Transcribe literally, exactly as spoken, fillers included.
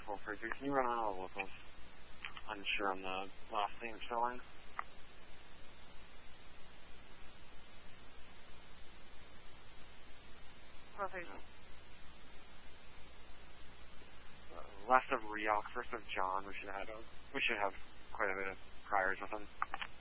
four three three. Can you run on all the locals? Unsure on the last thing it's showing. Perfect. Uh, last of Reok, first of John. We should have a, we should have quite a bit of priors with him.